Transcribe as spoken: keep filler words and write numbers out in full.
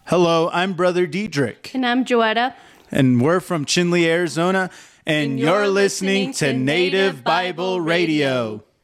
Hello, I'm Brother Diedrich. And I'm Joetta. And we're from Chinle, Arizona. And, and you're, you're listening, listening to Native Bible Radio. Radio.